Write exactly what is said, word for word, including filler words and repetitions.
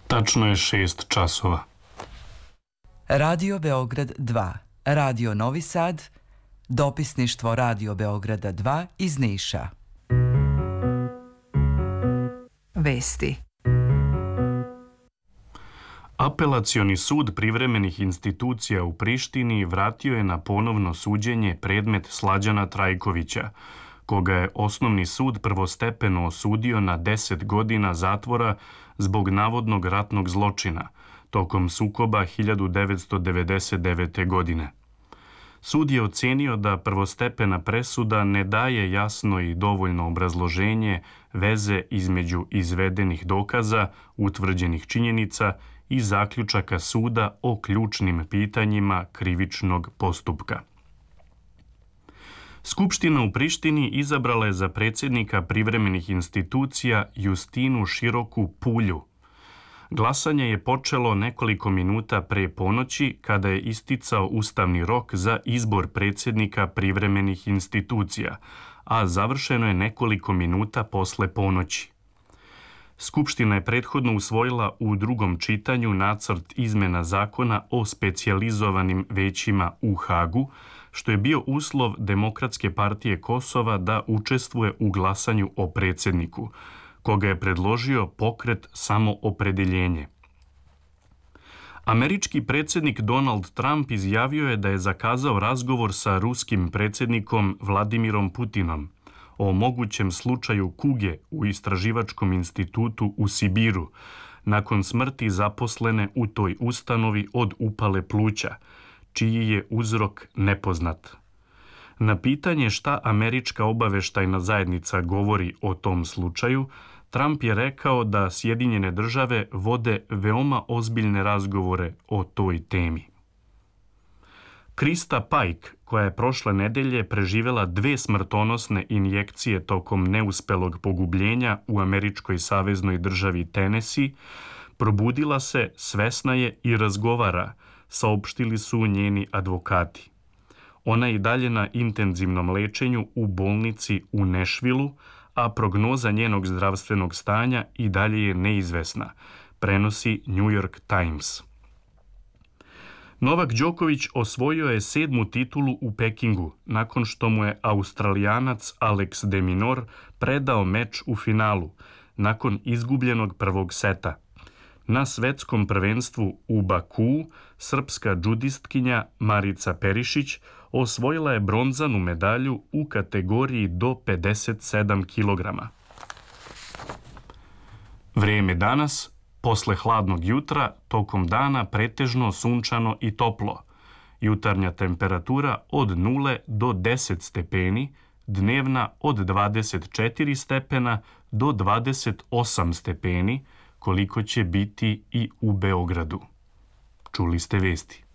Tačno je šest časova. Radio Beograd dva, Radio Novi Sad, dopisništvo Radio Beograda dva iz Niša. Vesti. Apelacioni sud privremenih institucija u Prištini vratio je na ponovno suđenje predmet Slađana Trajkovića, koga je osnovni sud prvostepeno osudio na deset godina zatvora zbog navodnog ratnog zločina tokom sukoba hiljadu devetsto devedeset devete. godine. Sud je ocenio da prvostepena presuda ne daje jasno i dovoljno obrazloženje veze između izvedenih dokaza, utvrđenih činjenica i zaključaka suda o ključnim pitanjima krivičnog postupka. Skupština u Prištini izabrala je za predsjednika privremenih institucija Justinu Široku Pulju. Glasanje je počelo nekoliko minuta pre ponoći kada je isticao ustavni rok za izbor predsjednika privremenih institucija, a završeno je nekoliko minuta posle ponoći. Skupština je prethodno usvojila u drugom čitanju nacrt izmena zakona o specijalizovanim većima u Hagu, što je bio uslov Demokratske partije Kosova da učestvuje u glasanju o predsjedniku, koga je predložio pokret Samoopredeljenje. Američki predsjednik Donald Trump izjavio je da je zakazao razgovor sa ruskim predsjednikom Vladimirom Putinom o mogućem slučaju kuge u istraživačkom institutu u Sibiru, nakon smrti zaposlene u toj ustanovi od upale pluća, čiji je uzrok nepoznat. Na pitanje šta američka obaveštajna zajednica govori o tom slučaju, Trump je rekao da Sjedinjene države vode veoma ozbiljne razgovore o toj temi. Krista Pike, koja je prošle nedelje preživela dve smrtonosne injekcije tokom neuspelog pogubljenja u američkoj saveznoj državi Tennessee, probudila se, svesna je i razgovara, saopštili su njeni advokati. Ona je i dalje na intenzivnom lečenju u bolnici u Nashvillu, a prognoza njenog zdravstvenog stanja i dalje je neizvesna, prenosi New York Times. Novak Đoković osvojio je sedmu titulu u Pekingu, nakon što mu je Australijanac Alex de Minaur predao meč u finalu, nakon izgubljenog prvog seta. Na svetskom prvenstvu u Bakuu srpska džudistkinja Marica Perišić osvojila je bronzanu medalju u kategoriji do pedeset sedam kilograma. Vrijeme danas, posle hladnog jutra, tokom dana pretežno sunčano i toplo. Jutarnja temperatura od nule do deset stepeni, dnevna od dvadeset četiri stepena do dvadeset osam stepeni, koliko će biti i u Beogradu. Čuli ste vesti.